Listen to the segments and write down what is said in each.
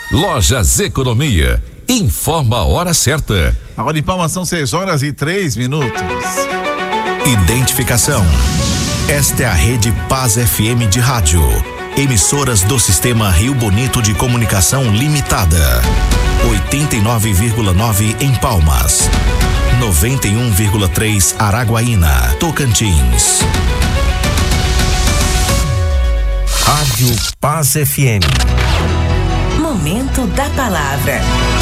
Lojas Economia. Informa a hora certa. Agora em Palmas são 6h03. Identificação. Esta é a Rede Paz FM de rádio. Emissoras do Sistema Rio Bonito de Comunicação Limitada. 89,9 em Palmas. 91,3 Araguaína, Tocantins. Rádio Paz FM. Momento da palavra.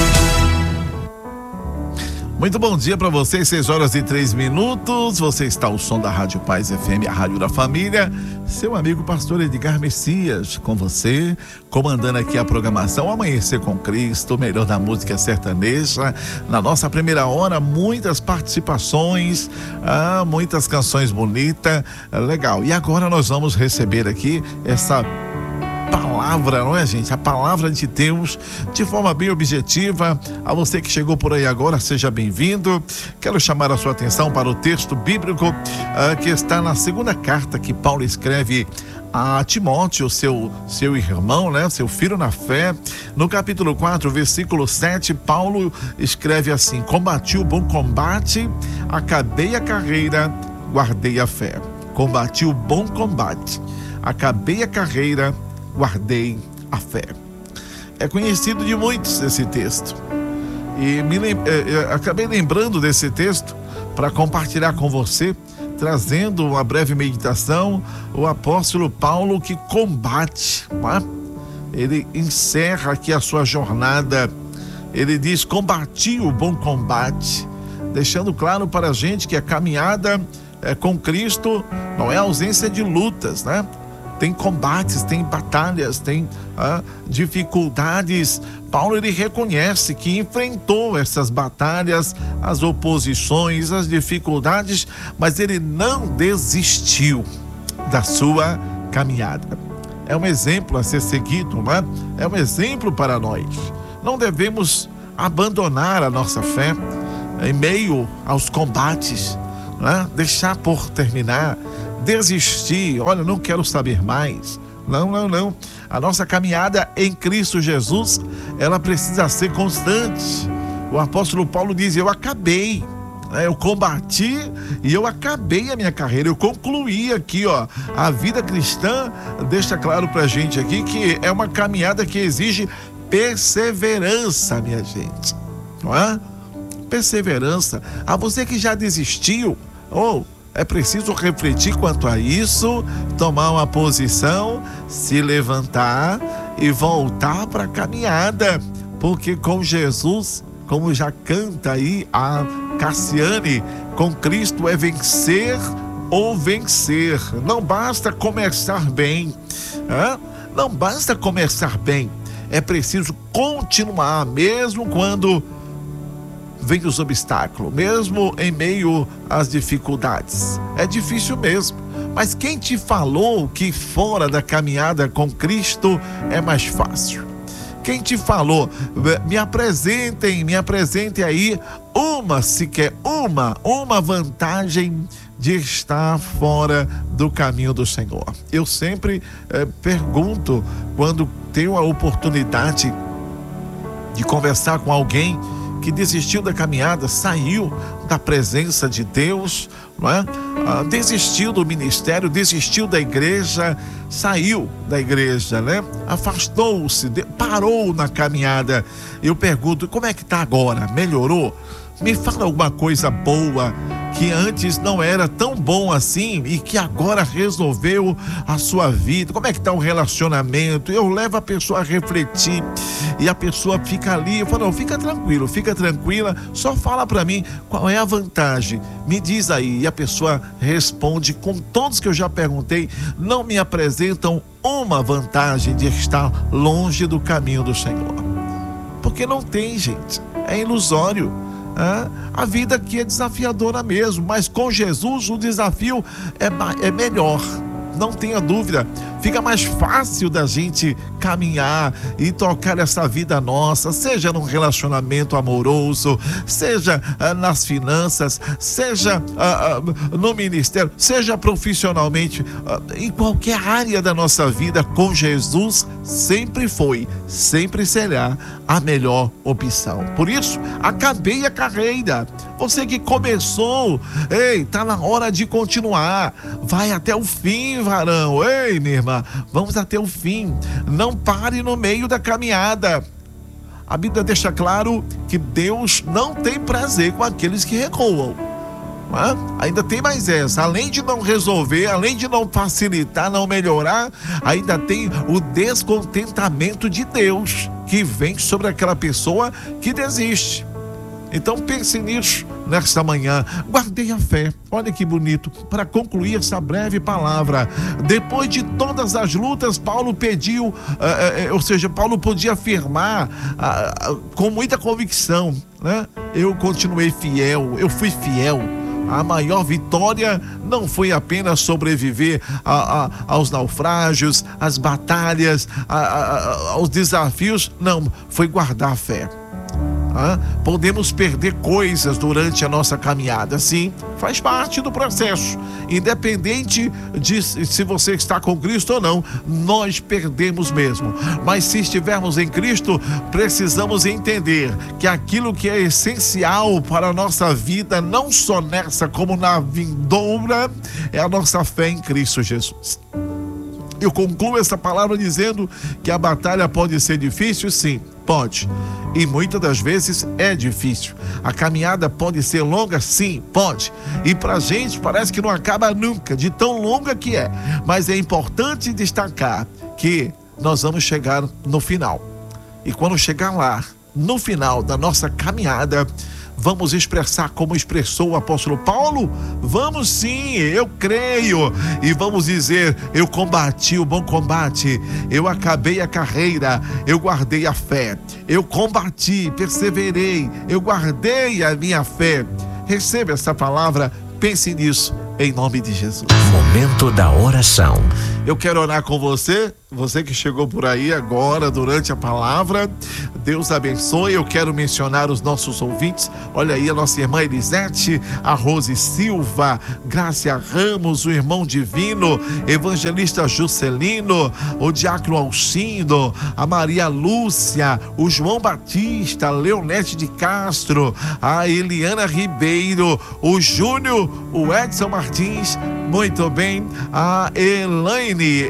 Muito bom dia para vocês, 6h03. Você está ao som da Rádio Paz FM, a rádio da família. Seu amigo pastor Edgar Messias com você, comandando aqui a programação Amanhecer com Cristo, o melhor da música sertaneja. Na nossa primeira hora, muitas participações, muitas canções bonitas, legal. E agora nós vamos receber aqui essa palavra, não é, gente? A palavra de Deus de forma bem objetiva. A você que chegou por aí agora, seja bem-vindo. Quero chamar a sua atenção para o texto bíblico que está na segunda carta que Paulo escreve a Timóteo, seu irmão, né? Seu filho na fé. No capítulo 4, versículo 7, Paulo escreve assim: combati o bom combate, acabei a carreira, guardei a fé. Combati o bom combate, acabei a carreira, guardei a fé. É conhecido de muitos esse texto, e acabei lembrando desse texto para compartilhar com você, trazendo uma breve meditação. O apóstolo Paulo que combate, ele encerra aqui a sua jornada. Ele diz: combati o bom combate, deixando claro para a gente que a caminhada com Cristo não é ausência de lutas, né? Tem combates, tem batalhas, tem dificuldades. Paulo, ele reconhece que enfrentou essas batalhas, as oposições, as dificuldades, mas ele não desistiu da sua caminhada. É um exemplo a ser seguido, né? É um exemplo para nós. Não devemos abandonar a nossa fé em meio aos combates, né? Deixar por terminar, desistir, olha, não quero saber mais. Não. A nossa caminhada em Cristo Jesus, ela precisa ser constante. O apóstolo Paulo diz: eu acabei, eu combati e eu acabei a minha carreira, eu concluí aqui, a vida cristã deixa claro pra gente aqui que é uma caminhada que exige perseverança, minha gente, não é? Perseverança. A você que já desistiu, é preciso refletir quanto a isso, tomar uma posição, se levantar e voltar para a caminhada, porque com Jesus, como já canta aí a Cassiane, com Cristo é vencer ou vencer. Não basta começar bem, não basta começar bem, é preciso continuar, mesmo quando vem os obstáculos, mesmo em meio às dificuldades. É difícil mesmo, mas quem te falou que fora da caminhada com Cristo é mais fácil? Quem te falou? Me apresentem aí uma vantagem de estar fora do caminho do Senhor. Eu sempre pergunto, quando tenho a oportunidade de conversar com alguém que desistiu da caminhada, saiu da presença de Deus, não é? Desistiu do ministério, desistiu da igreja, saiu da igreja, né? Afastou-se, parou na caminhada. Eu pergunto: como é que está agora? Melhorou? Me fala alguma coisa boa que antes não era tão bom assim e que agora resolveu a sua vida. Como é que está o relacionamento? Eu levo a pessoa a refletir e a pessoa fica ali. Eu falo: não, fica tranquilo, fica tranquila, só fala para mim qual é a vantagem, me diz aí. E a pessoa responde: com todos que eu já perguntei, não me apresentam uma vantagem de estar longe do caminho do Senhor. Porque não tem, gente, é ilusório. A vida aqui é desafiadora mesmo, mas com Jesus o desafio é melhor, não tenha dúvida. fica mais fácil da gente caminhar e tocar essa vida nossa, seja num relacionamento amoroso, seja nas finanças, seja no ministério, seja profissionalmente, em qualquer área da nossa vida. Com Jesus sempre foi, sempre será a melhor opção. Por isso, acabei a carreira. Você que começou, ei, tá na hora de continuar. Vai até o fim, varão. Ei, minha irmã, vamos até o fim. Não pare no meio da caminhada. A Bíblia deixa claro que Deus não tem prazer com aqueles que recuam. Ainda tem mais essa, além de não resolver, além de não facilitar, não melhorar, ainda tem o descontentamento de Deus que vem sobre aquela pessoa que desiste. Então pense nisso nesta manhã. Guardei a fé. Olha que bonito. Para concluir essa breve palavra, depois de todas as lutas, Paulo pediu, ou seja, Paulo podia afirmar com muita convicção, né? Eu continuei fiel, eu fui fiel. A maior vitória não foi apenas sobreviver aos naufrágios, às batalhas, aos desafios, não, foi guardar a fé. Podemos perder coisas durante a nossa caminhada, sim, faz parte do processo, independente de se você está com Cristo ou não, nós perdemos mesmo, mas se estivermos em Cristo, precisamos entender que aquilo que é essencial para a nossa vida, não só nessa como na vindoura, é a nossa fé em Cristo Jesus. Eu concluo essa palavra dizendo que a batalha pode ser difícil, sim, pode. E muitas das vezes é difícil. A caminhada pode ser longa, sim, pode. E pra gente parece que não acaba nunca, de tão longa que é. Mas é importante destacar que nós vamos chegar no final. E quando chegar lá, no final da nossa caminhada, vamos expressar como expressou o apóstolo Paulo? Vamos sim, eu creio. E vamos dizer, eu combati o bom combate, eu acabei a carreira, eu guardei a fé, eu combati, perseverei, eu guardei a minha fé. Receba essa palavra, pense nisso, em nome de Jesus. Momento da oração. Eu quero orar com você que chegou por aí agora durante a palavra. Deus abençoe. Eu quero mencionar os nossos ouvintes. Olha aí a nossa irmã Elisete, a Rose Silva, Grácia Ramos, o irmão Divino, evangelista Juscelino, o diácono Alcindo, a Maria Lúcia, o João Batista, a Leonete de Castro, a Eliana Ribeiro, o Júnior, o Edson Martins, muito bem, a Elaine,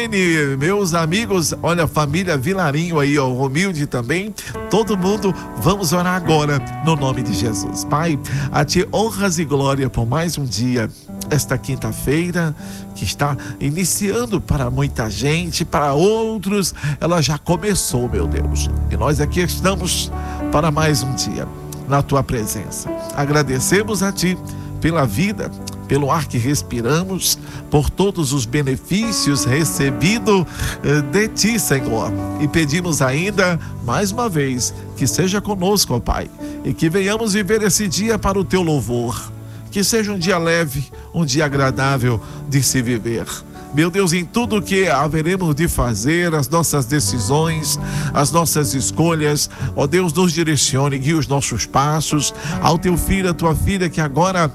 meus amigos, olha a família Vilarinho aí, ó, o Romilde também, todo mundo, vamos orar agora no nome de Jesus. Pai, a Ti honras e glória por mais um dia, esta quinta-feira que está iniciando para muita gente, para outros ela já começou, meu Deus, e nós aqui estamos para mais um dia na Tua presença. Agradecemos a Ti pela vida, pelo ar que respiramos, por todos os benefícios recebidos de Ti, Senhor. E pedimos ainda, mais uma vez, que seja conosco, ó Pai, e que venhamos viver esse dia para o Teu louvor. Que seja um dia leve, um dia agradável de se viver. Meu Deus, em tudo que haveremos de fazer, as nossas decisões, as nossas escolhas, ó Deus, nos direcione, guie os nossos passos. Ao Teu filho, a Tua filha que agora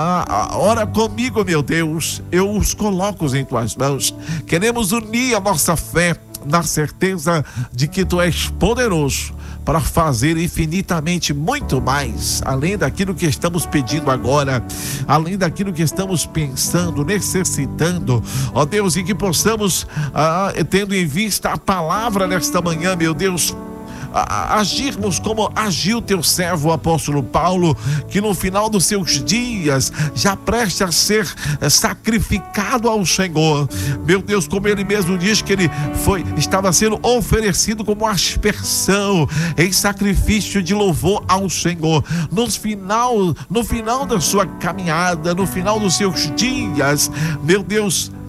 ora comigo, meu Deus, eu os coloco em Tuas mãos. Queremos unir a nossa fé na certeza de que Tu és poderoso para fazer infinitamente muito mais, além daquilo que estamos pedindo agora, além daquilo que estamos pensando, necessitando, ó Deus, e que possamos, tendo em vista a palavra nesta manhã, meu Deus, agirmos como agiu Teu servo, o apóstolo Paulo, que no final dos seus dias, já presta a ser sacrificado ao Senhor, meu Deus, como ele mesmo diz que ele estava sendo oferecido como aspersão, em sacrifício de louvor ao Senhor, no final da sua caminhada, no final dos seus dias, meu Deus,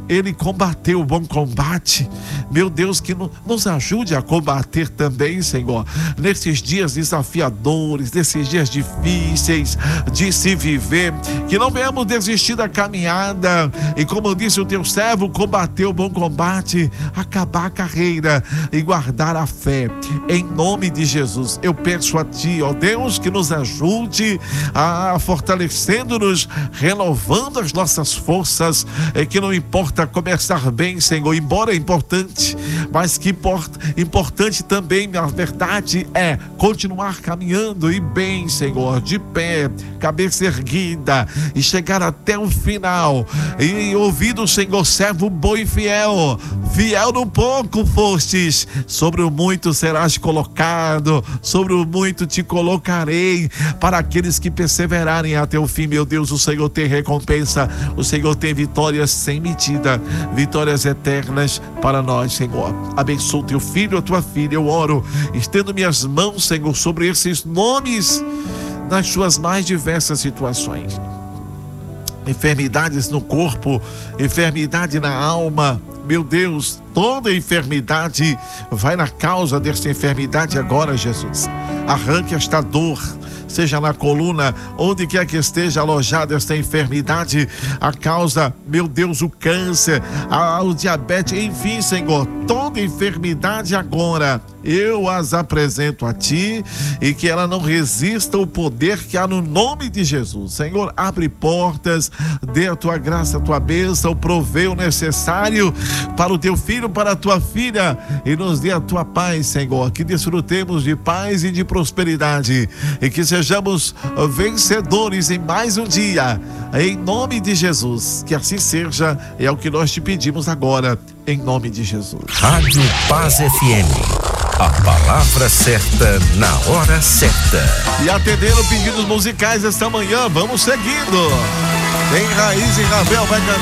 ele combateu o bom combate. Meu Deus, que nos ajude a combater também, Senhor, nesses dias desafiadores, nesses dias difíceis de se viver, que não venhamos desistir da caminhada e, como disse o teu servo, combater o bom combate, acabar a carreira e guardar a fé. Em nome de Jesus, eu peço a ti, ó Deus, que nos ajude a fortalecendo-nos, renovando as nossas forças, que não importa começar bem, Senhor, embora é importante, mas que importante também, na verdade, é continuar caminhando e bem, Senhor, de pé, cabeça erguida e chegar até o final e ouvir do Senhor, servo bom e fiel no pouco fostes, sobre o muito serás colocado, sobre o muito te colocarei. Para aqueles que perseverarem até o fim, meu Deus, o Senhor tem recompensa, o Senhor tem vitórias sem medida, vitórias eternas para nós, Senhor. Abençoa o teu filho, a tua filha, eu oro, estendo minhas mãos, Senhor, sobre esses nomes, nas suas mais diversas situações. Enfermidades no corpo, enfermidade na alma, meu Deus, toda enfermidade vai na causa desta enfermidade agora, Jesus. Arranque esta dor, seja na coluna, onde quer que esteja alojada esta enfermidade, a causa, meu Deus, o câncer, o diabetes, enfim, Senhor, toda enfermidade agora, eu as apresento a ti e que ela não resista o poder que há no nome de Jesus. Senhor, abre portas, dê a tua graça, a tua bênção, provê o necessário para o teu filho, para a tua filha, e nos dê a tua paz, Senhor, que desfrutemos de paz e de prosperidade e que sejamos vencedores em mais um dia, em nome de Jesus. Que assim seja, é o que nós te pedimos agora, em nome de Jesus. Rádio Paz FM. A palavra certa na hora certa. E atendendo pedidos musicais esta manhã, vamos seguindo. Tem Raiz e Ravel vai cantar.